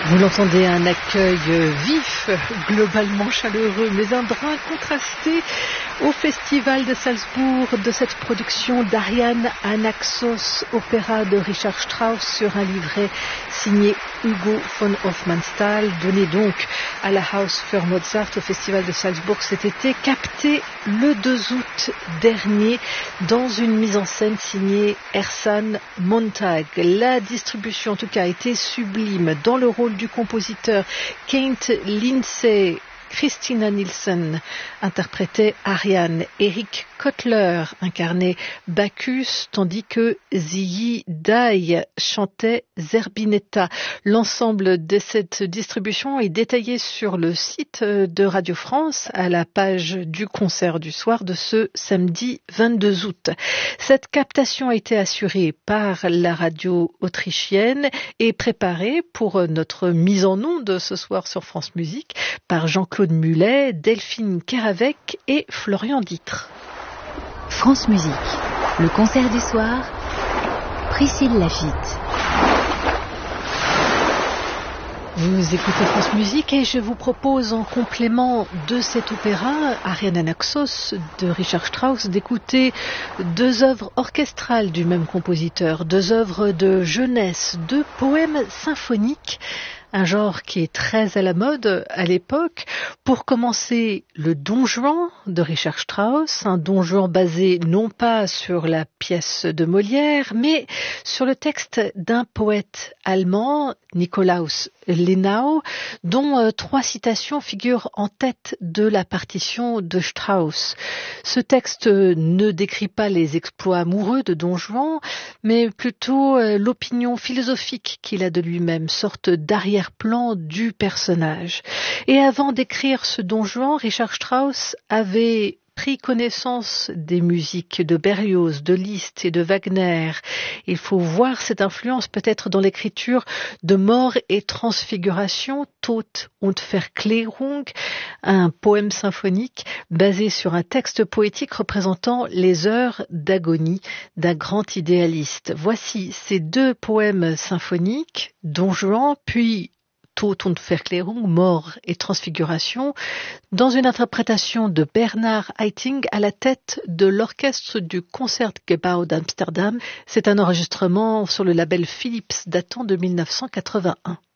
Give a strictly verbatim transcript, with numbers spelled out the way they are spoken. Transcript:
Vous l'entendez, un accueil vif, globalement chaleureux, mais un brin contrasté au Festival de Salzbourg de cette production d'Ariane Anaxos, opéra de Richard Strauss sur un livret signé Hugo von Hofmannsthal, donné donc à la Haus für Mozart au Festival de Salzbourg cet été, capté le deux août dernier dans une mise en scène signée Ersan Montag. La distribution en tout cas a été sublime. Dans le rôle du compositeur, Kent Lindsay, Christina Nielsen interprétait Ariane, Eric Kotler incarnait Bacchus, tandis que Ziyi Dai chantait Zerbinetta. L'ensemble de cette distribution est détaillé sur le site de Radio France à la page du concert du soir de ce samedi vingt-deux août. Cette captation a été assurée par la radio autrichienne et préparée pour notre mise en onde ce soir sur France Musique par Jean-Claude Mulet, Delphine Keravec et Florian Dittre. France Musique, le concert du soir, Priscille Lafitte. Vous écoutez France Musique et je vous propose en complément de cet opéra, Ariane Anaxos de Richard Strauss, d'écouter deux œuvres orchestrales du même compositeur, deux œuvres de jeunesse, deux poèmes symphoniques, un genre qui est très à la mode à l'époque. Pour commencer, le Don Juan de Richard Strauss, un Don Juan basé non pas sur la pièce de Molière, mais sur le texte d'un poète allemand, Nikolaus Lenau, dont euh, trois citations figurent en tête de la partition de Strauss. Ce texte ne décrit pas les exploits amoureux de Don Juan, mais plutôt euh, l'opinion philosophique qu'il a de lui-même, sorte d'arrière-plan du personnage. Et avant d'écrire ce Don Juan, Richard Strauss avait pris connaissance des musiques de Berlioz, de Liszt et de Wagner. Il faut voir cette influence peut-être dans l'écriture de Mort et Transfiguration, Tod und Verklärung, un poème symphonique basé sur un texte poétique représentant les heures d'agonie d'un grand idéaliste. Voici ces deux poèmes symphoniques, Don Juan, puis Tod und Verklärung, Mort et Transfiguration, dans une interprétation de Bernard Haitink à la tête de l'orchestre du Concertgebouw d'Amsterdam. C'est un enregistrement sur le label Philips datant de mille neuf cent quatre-vingt-un.